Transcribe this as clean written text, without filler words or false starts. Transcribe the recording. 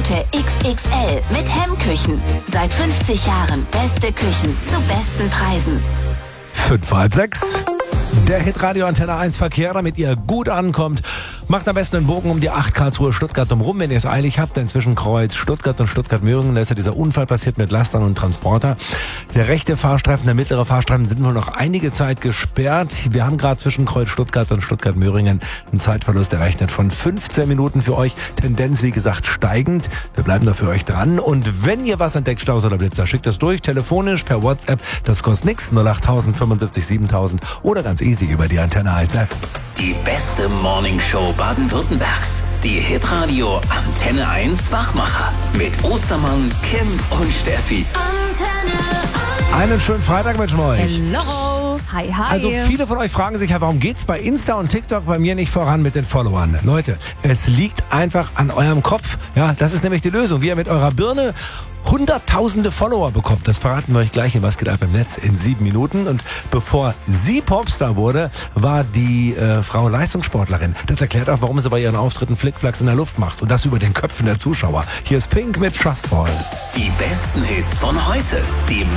Etage XXL mit Hemmküchen. Seit 50 Jahren beste Küchen zu besten Preisen. 5:30. Der Hitradio Antenne 1 Verkehr, damit ihr gut ankommt. Macht am besten einen Bogen um die 8 Karlsruhe Stuttgart rum, wenn ihr es eilig habt, denn zwischen Kreuz Stuttgart und Stuttgart-Möhringen, da ist ja dieser Unfall passiert mit Lastern und Transporter. Der rechte Fahrstreifen, der mittlere Fahrstreifen sind wohl noch einige Zeit gesperrt. Wir haben gerade zwischen Kreuz Stuttgart und Stuttgart-Möhringen einen Zeitverlust errechnet von 15 Minuten für euch. Tendenz, wie gesagt, steigend. Wir bleiben da für euch dran. Und wenn ihr was entdeckt, Staus oder Blitzer, schickt es durch, telefonisch, per WhatsApp. Das kostet nichts, 08000 75 7000 oder ganz easy über die Antenne 1 App. Die beste Morningshow Baden-Württembergs. Die Hitradio Antenne 1 Wachmacher. Mit Ostermann, Kim und Steffi. Einen schönen Freitag wünschen wir euch. Hello. Hi, hi. Also viele von euch fragen sich ja, warum geht's bei Insta und TikTok bei mir nicht voran mit den Followern? Leute, es liegt einfach an eurem Kopf. Ja, das ist nämlich die Lösung. Wie ihr mit eurer Birne hunderttausende Follower bekommt. Das verraten wir euch gleich in Was geht ab im Netz in 7 Minuten. Und bevor sie Popstar wurde, war die Frau Leistungssportlerin. Das erklärt auch, warum sie bei ihren Auftritten Flickflacks in der Luft macht. Und das über den Köpfen der Zuschauer. Hier ist Pink mit Trustfall. Die besten Hits von heute. Die